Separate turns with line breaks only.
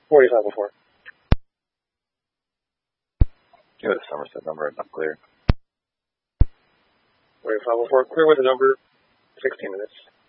4504.
Give it a Somerset number and not clear.
4504, clear with the number, 16 minutes.